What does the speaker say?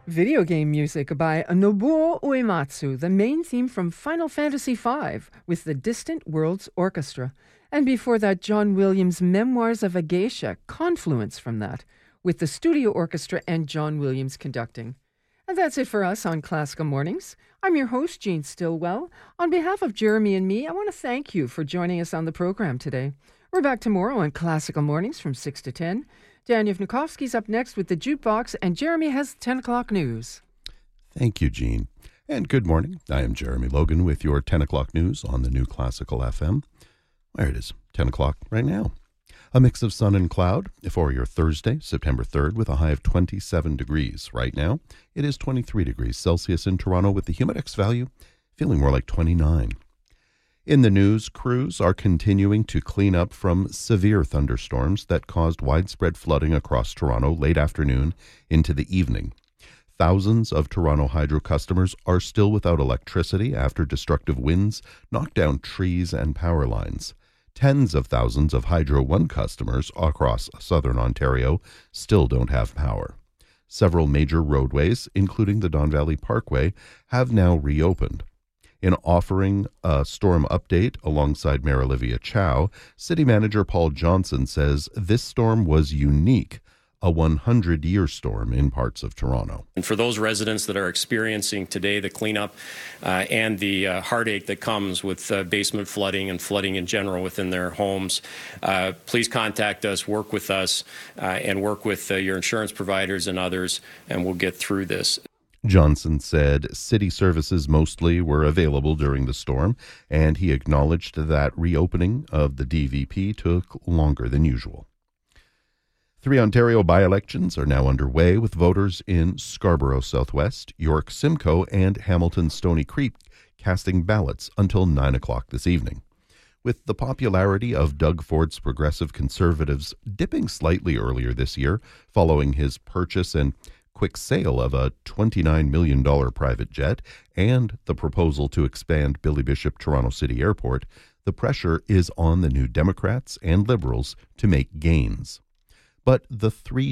Video game music by Nobuo Uematsu, the main theme from Final Fantasy V with the Distant Worlds Orchestra. And before that, John Williams' Memoirs of a Geisha, confluence from that, with the studio orchestra and John Williams conducting. And that's it for us on Classical Mornings. I'm your host, Jean Stillwell. On behalf of Jeremy and me, I want to thank you for joining us on the program today. We're back tomorrow on Classical Mornings from 6 to 10. Dan Yevnikovsky's up next with the Jukebox, and Jeremy has 10 o'clock news. Thank you, Jean. And good morning. I am Jeremy Logan with your 10 o'clock news on the new Classical FM. There it is, 10 o'clock right now. A mix of sun and cloud for your Thursday, September 3rd, with a high of 27 degrees. Right now, it is 23 degrees Celsius in Toronto with the humidex value feeling more like 29. In the news, crews are continuing to clean up from severe thunderstorms that caused widespread flooding across Toronto late afternoon into the evening. Thousands of Toronto Hydro customers are still without electricity after destructive winds knocked down trees and power lines. Tens of thousands of Hydro One customers across southern Ontario still don't have power. Several major roadways, including the Don Valley Parkway, have now reopened. In offering a storm update alongside Mayor Olivia Chow, City Manager Paul Johnson says this storm was unique, a 100-year storm in parts of Toronto. And for those residents that are experiencing today the cleanup and the heartache that comes with basement flooding and flooding in general within their homes, please contact us, work with us, and work with your insurance providers and others, and we'll get through this. Johnson said city services mostly were available during the storm, and he acknowledged that reopening of the DVP took longer than usual. 3 Ontario by-elections are now underway, with voters in Scarborough Southwest, York Simcoe, and Hamilton Stony Creek casting ballots until 9 o'clock this evening. With the popularity of Doug Ford's Progressive Conservatives dipping slightly earlier this year following his purchase and quick sale of a $29 million private jet and the proposal to expand Billy Bishop Toronto City Airport, the pressure is on the New Democrats and Liberals to make gains. But the 3